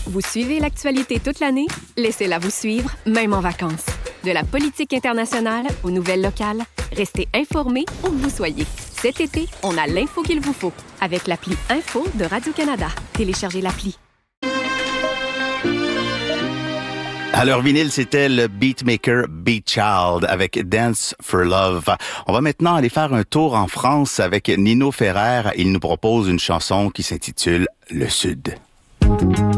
Vous suivez l'actualité toute l'année? Laissez-la vous suivre, même en vacances. De la politique internationale aux nouvelles locales, restez informés où que vous soyez. Cet été, on a l'info qu'il vous faut avec l'appli Info de Radio-Canada. Téléchargez l'appli. À leur vinyle, c'était le beatmaker Beat Child avec Dance for Love. On va maintenant aller faire un tour en France avec Nino Ferrer. Il nous propose une chanson qui s'intitule Le Sud.